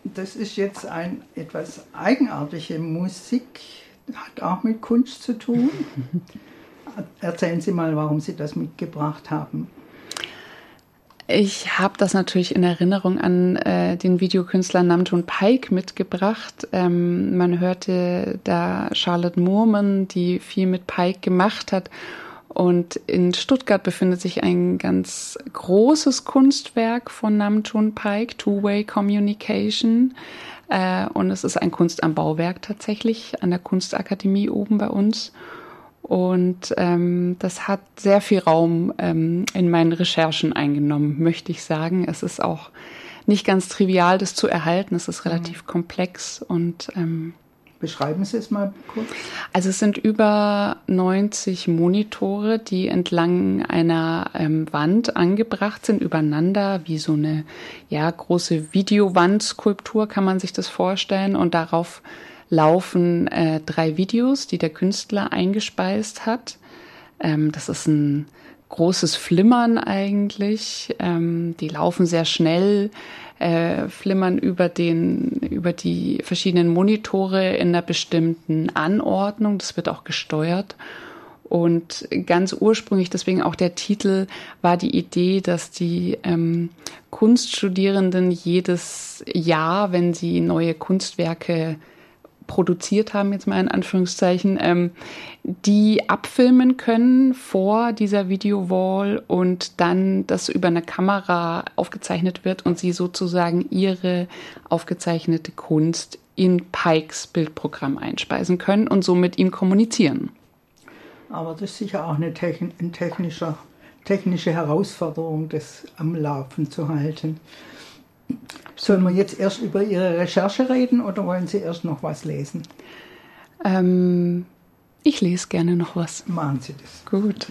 Das ist jetzt eine etwas eigenartige Musik, hat auch mit Kunst zu tun. Erzählen Sie mal, warum Sie das mitgebracht haben. Ich habe das natürlich in Erinnerung an den Videokünstler Nam June Paik mitgebracht. Man hörte da Charlotte Moorman, die viel mit Paik gemacht hat. Und in Stuttgart befindet sich ein ganz großes Kunstwerk von Nam June Paik, Two-Way Communication. Und es ist ein Kunst am Bauwerk tatsächlich, an der Kunstakademie oben bei uns. Und das hat sehr viel Raum in meinen Recherchen eingenommen, möchte ich sagen. Es ist auch nicht ganz trivial, das zu erhalten. Es ist relativ komplex und beschreiben Sie es mal kurz. Also es sind über 90 Monitore, die entlang einer Wand angebracht sind, übereinander, wie so eine große Videowandskulptur kann man sich das vorstellen. Und darauf laufen 3 Videos, die der Künstler eingespeist hat. Das ist ein großes Flimmern eigentlich. Die laufen sehr schnell, flimmern über die verschiedenen Monitore in einer bestimmten Anordnung. Das wird auch gesteuert. Und ganz ursprünglich, deswegen auch der Titel, war die Idee, dass die Kunststudierenden jedes Jahr, wenn sie neue Kunstwerke produziert haben, jetzt mal in Anführungszeichen, die abfilmen können vor dieser Videowall und dann das über eine Kamera aufgezeichnet wird und sie sozusagen ihre aufgezeichnete Kunst in Paiks Bildprogramm einspeisen können und so mit ihm kommunizieren. Aber das ist sicher auch eine technische Herausforderung, das am Laufen zu halten. Sollen wir jetzt erst über Ihre Recherche reden oder wollen Sie erst noch was lesen? Ich lese gerne noch was. Machen Sie das. Gut.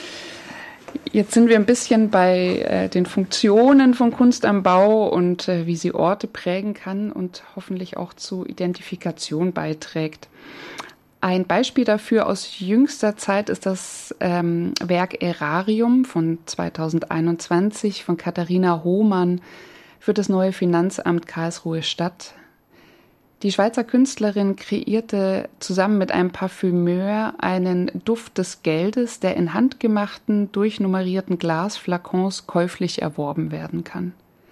Jetzt sind wir ein bisschen bei den Funktionen von Kunst am Bau und wie sie Orte prägen kann und hoffentlich auch zu Identifikation beiträgt. Ein Beispiel dafür aus jüngster Zeit ist das Werk Aerarium von 2021 von Katharina Hohmann für das neue Finanzamt Karlsruhe Stadt. Die Schweizer Künstlerin kreierte zusammen mit einem Parfümeur einen Duft des Geldes, der in handgemachten, durchnummerierten Glasflakons käuflich erworben werden kann.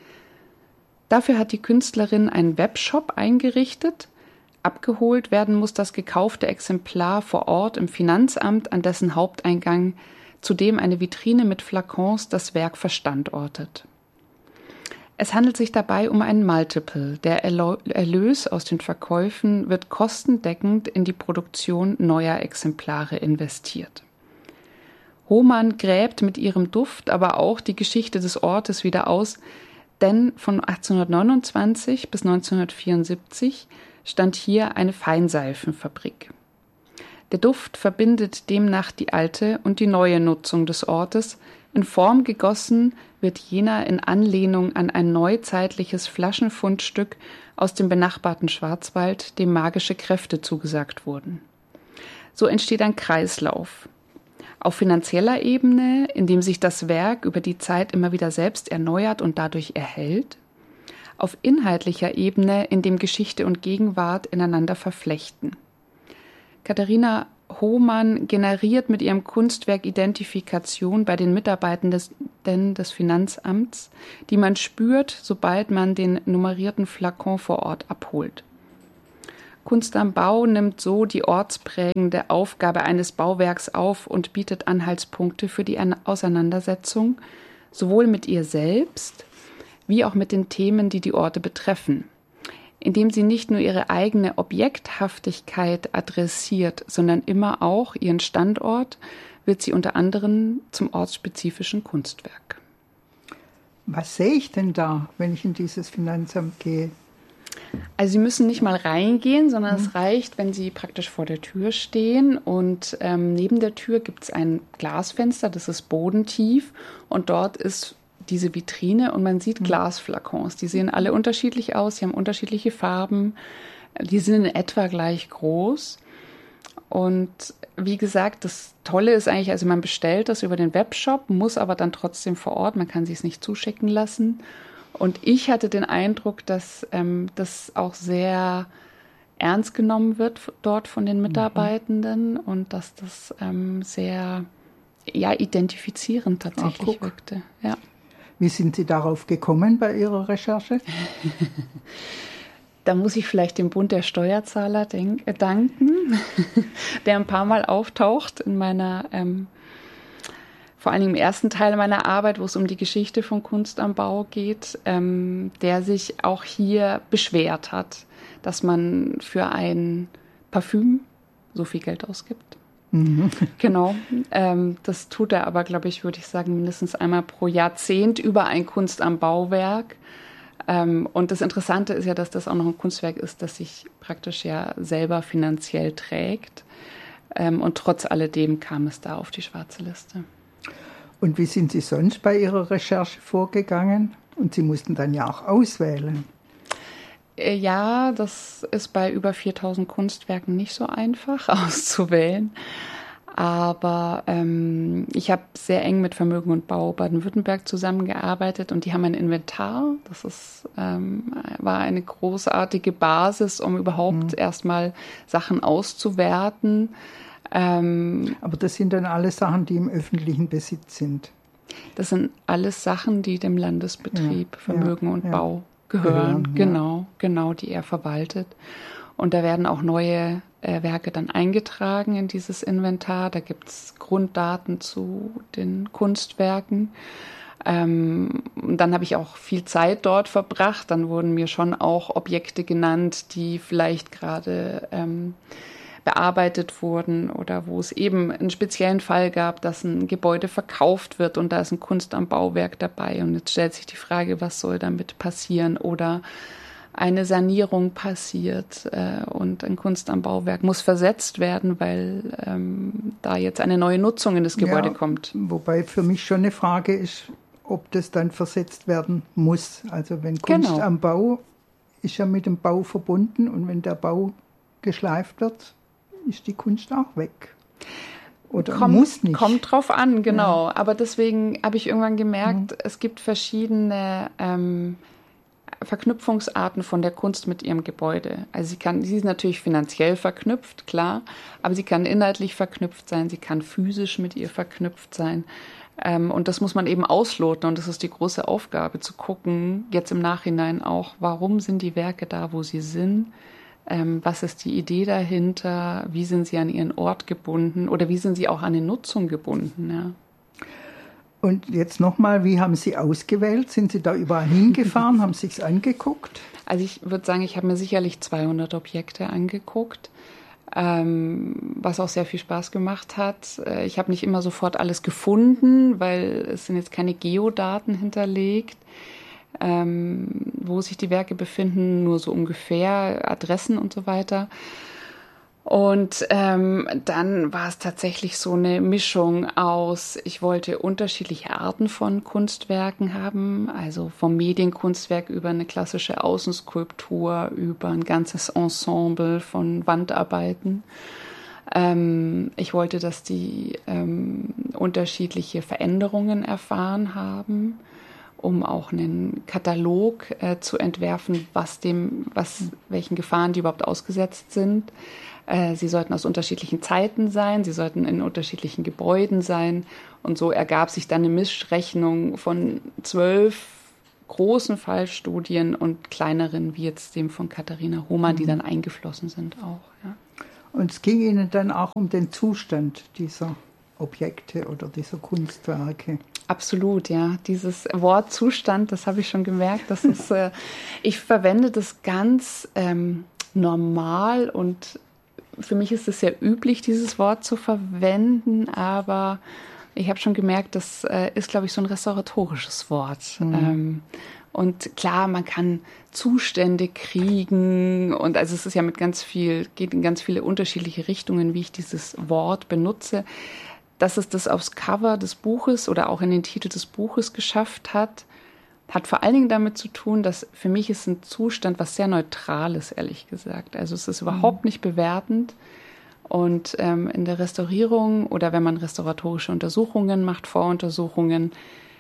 Dafür hat die Künstlerin einen Webshop eingerichtet. Abgeholt werden muss das gekaufte Exemplar vor Ort im Finanzamt an dessen Haupteingang, zu dem eine Vitrine mit Flakons das Werk verstandortet. Es handelt sich dabei um einen Multiple. Der Erlös aus den Verkäufen wird kostendeckend in die Produktion neuer Exemplare investiert. Hohmann gräbt mit ihrem Duft aber auch die Geschichte des Ortes wieder aus, denn von 1829 bis 1974 stand hier eine Feinseifenfabrik. Der Duft verbindet demnach die alte und die neue Nutzung des Ortes. In Form gegossen wird jener in Anlehnung an ein neuzeitliches Flaschenfundstück aus dem benachbarten Schwarzwald, dem magische Kräfte zugesagt wurden. So entsteht ein Kreislauf. Auf finanzieller Ebene, indem sich das Werk über die Zeit immer wieder selbst erneuert und dadurch erhält. Auf inhaltlicher Ebene, indem Geschichte und Gegenwart ineinander verflechten. Katharina Hohmann generiert mit ihrem Kunstwerk Identifikation bei den Mitarbeitenden des Finanzamts, die man spürt, sobald man den nummerierten Flakon vor Ort abholt. Kunst am Bau nimmt so die ortsprägende Aufgabe eines Bauwerks auf und bietet Anhaltspunkte für die Auseinandersetzung, sowohl mit ihr selbst wie auch mit den Themen, die die Orte betreffen. Indem sie nicht nur ihre eigene Objekthaftigkeit adressiert, sondern immer auch ihren Standort, wird sie unter anderem zum ortsspezifischen Kunstwerk. Was sehe ich denn da, wenn ich in dieses Finanzamt gehe? Also Sie müssen nicht mal reingehen, sondern es reicht, wenn Sie praktisch vor der Tür stehen und neben der Tür gibt es ein Glasfenster, das ist bodentief und dort ist diese Vitrine und man sieht Glasflakons. Die sehen alle unterschiedlich aus, sie haben unterschiedliche Farben, die sind in etwa gleich groß. Und wie gesagt, das Tolle ist eigentlich, also man bestellt das über den Webshop, muss aber dann trotzdem vor Ort, man kann sich es nicht zuschicken lassen. Und ich hatte den Eindruck, dass das auch sehr ernst genommen wird dort von den Mitarbeitenden und dass das sehr identifizierend tatsächlich wirkte. Ja. Wie sind Sie darauf gekommen bei Ihrer Recherche? Da muss ich vielleicht dem Bund der Steuerzahler danken, der ein paar Mal auftaucht in meiner, vor allem im ersten Teil meiner Arbeit, wo es um die Geschichte von Kunst am Bau geht, der sich auch hier beschwert hat, dass man für ein Parfüm so viel Geld ausgibt. Genau, das tut er aber, glaube ich, würde ich sagen, mindestens einmal pro Jahrzehnt über ein Kunst am Bauwerk. Und das Interessante ist ja, dass das auch noch ein Kunstwerk ist, das sich praktisch ja selber finanziell trägt. Und trotz alledem kam es da auf die schwarze Liste. Und wie sind Sie sonst bei Ihrer Recherche vorgegangen? Und Sie mussten dann ja auch auswählen. Ja, das ist bei über 4000 Kunstwerken nicht so einfach auszuwählen. Aber ich habe sehr eng mit Vermögen und Bau Baden-Württemberg zusammengearbeitet und die haben ein Inventar. Das war eine großartige Basis, um überhaupt erstmal Sachen auszuwerten. Aber das sind dann alles Sachen, die im öffentlichen Besitz sind? Das sind alles Sachen, die dem Landesbetrieb Vermögen und Bau gehören. Genau, die er verwaltet. Und da werden auch neue Werke dann eingetragen in dieses Inventar. Da gibt es Grunddaten zu den Kunstwerken. Dann habe ich auch viel Zeit dort verbracht. Dann wurden mir schon auch Objekte genannt, die vielleicht gerade bearbeitet wurden oder wo es eben einen speziellen Fall gab, dass ein Gebäude verkauft wird und da ist ein Kunst am Bauwerk dabei. Und jetzt stellt sich die Frage, was soll damit passieren? Oder eine Sanierung passiert und ein Kunst am Bauwerk muss versetzt werden, weil da jetzt eine neue Nutzung in das Gebäude kommt. Wobei für mich schon eine Frage ist, ob das dann versetzt werden muss. Also wenn Kunst am Bau ist ja mit dem Bau verbunden und wenn der Bau geschleift wird, ist die Kunst auch weg. Oder muss nicht. Kommt drauf an, genau. Ja. Aber deswegen habe ich irgendwann gemerkt, es gibt verschiedene Verknüpfungsarten von der Kunst mit ihrem Gebäude. Also sie ist natürlich finanziell verknüpft, klar, aber sie kann inhaltlich verknüpft sein, sie kann physisch mit ihr verknüpft sein. Und das muss man eben ausloten und das ist die große Aufgabe, zu gucken, jetzt im Nachhinein auch, warum sind die Werke da, wo sie sind? Was ist die Idee dahinter? Wie sind sie an ihren Ort gebunden oder wie sind sie auch an die Nutzung gebunden? Ja. Und jetzt nochmal, wie haben Sie ausgewählt? Sind Sie da überall hingefahren, haben Sie es angeguckt? Also ich würde sagen, ich habe mir sicherlich 200 Objekte angeguckt, was auch sehr viel Spaß gemacht hat. Ich habe nicht immer sofort alles gefunden, weil es sind jetzt keine Geodaten hinterlegt, wo sich die Werke befinden, nur so ungefähr Adressen und so weiter. Und dann war es tatsächlich so eine Mischung aus, ich wollte unterschiedliche Arten von Kunstwerken haben, also vom Medienkunstwerk über eine klassische Außenskulptur, über ein ganzes Ensemble von Wandarbeiten. Ich wollte, dass die unterschiedliche Veränderungen erfahren haben, um auch einen Katalog zu entwerfen, welchen Gefahren die überhaupt ausgesetzt sind. Sie sollten aus unterschiedlichen Zeiten sein, sie sollten in unterschiedlichen Gebäuden sein. Und so ergab sich dann eine Mischrechnung von 12 großen Fallstudien und kleineren, wie jetzt dem von Katharina Hohmann, die dann eingeflossen sind auch. Ja. Und es ging Ihnen dann auch um den Zustand dieser Objekte oder dieser Kunstwerke? Absolut, ja. Dieses Wort Zustand, das habe ich schon gemerkt. Das ist, ich verwende das ganz normal und für mich ist es sehr üblich, dieses Wort zu verwenden, aber ich habe schon gemerkt, das ist, glaube ich, so ein restauratorisches Wort. Und klar, man kann Zustände kriegen und also es ist ja geht in ganz viele unterschiedliche Richtungen, wie ich dieses Wort benutze. Dass es das aufs Cover des Buches oder auch in den Titel des Buches geschafft hat vor allen Dingen damit zu tun, dass für mich ist ein Zustand was sehr Neutrales, ehrlich gesagt. Also es ist überhaupt nicht bewertend. Und in der Restaurierung oder wenn man restauratorische Untersuchungen macht, Voruntersuchungen,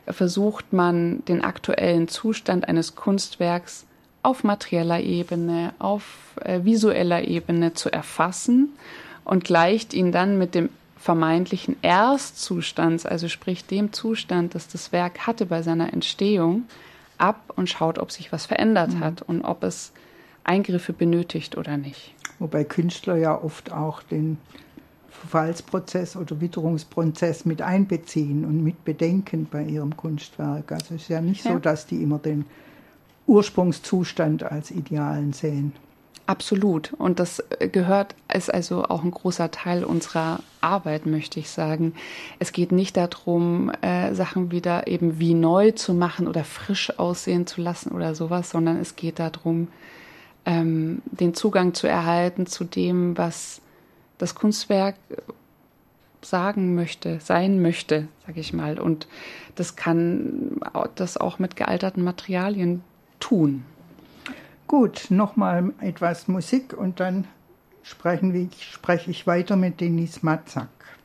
versucht man, den aktuellen Zustand eines Kunstwerks auf materieller Ebene, auf visueller Ebene zu erfassen und gleicht ihn dann mit dem vermeintlichen Erstzustand, also sprich dem Zustand, das das Werk hatte bei seiner Entstehung, ab und schaut, ob sich was verändert hat und ob es Eingriffe benötigt oder nicht. Wobei Künstler ja oft auch den Verfallsprozess oder Witterungsprozess mit einbeziehen und mit bedenken bei ihrem Kunstwerk. Also es ist ja nicht so, dass die immer den Ursprungszustand als Idealen sehen. Absolut. Und das ist also auch ein großer Teil unserer Arbeit, möchte ich sagen. Es geht nicht darum, Sachen wieder eben wie neu zu machen oder frisch aussehen zu lassen oder sowas, sondern es geht darum, den Zugang zu erhalten zu dem, was das Kunstwerk sagen möchte, sein möchte, sage ich mal. Und das kann das auch mit gealterten Materialien tun. Gut, nochmal etwas Musik und dann spreche ich weiter mit Denise Matzak.